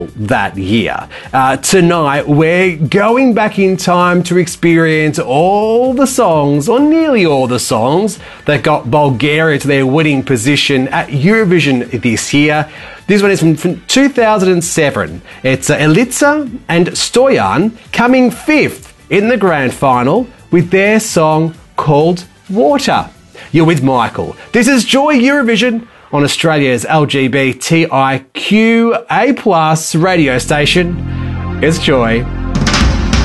that year. Tonight, we're going back in time to experience all the songs, or nearly all the songs, that got Bulgaria to their winning position at Eurovision this year. This one is from 2007. It's Elitsa and Stoyan coming fifth in the grand final with their song called Water. You're with Michael. This is Joy Eurovision on Australia's LGBTIQA+ radio station. It's Joy.